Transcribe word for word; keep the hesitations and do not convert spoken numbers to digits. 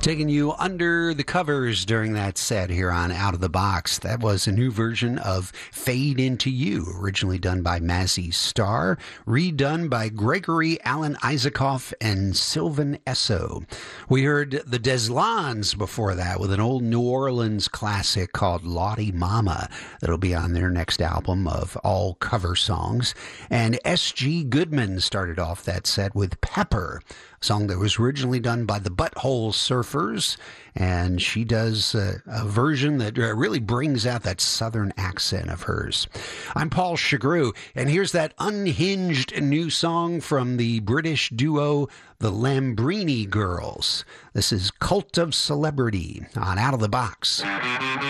Taking you under the covers during that set here on Out of the Box. That was a new version of Fade Into You, originally done by Mazzy Star, redone by Gregory Alan Isaacoff and Sylvan Esso. We heard the Deslans before that with an old New Orleans classic called Lottie Mama that'll be on their next album of all cover songs. And S G Goodman started off that set with Pepper, a song that was originally done by the Butthole Surfers, and she does a, a version that really brings out that southern accent of hers. I'm Paul Chagru, and here's that unhinged new song from the British duo the Lambrini Girls. This is Cult of Celebrity on Out of the Box.